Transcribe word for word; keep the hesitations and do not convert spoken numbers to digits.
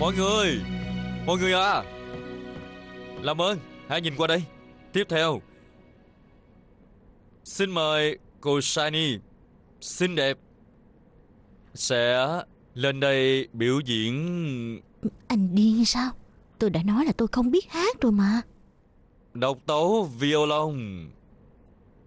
Mọi người, mọi người à, làm ơn, hãy nhìn qua đây. Tiếp theo, xin mời cô Shiny, xinh đẹp, sẽ lên đây biểu diễn Anh điên sao? Tôi đã nói là tôi không biết hát rồi mà. độc tấu violon.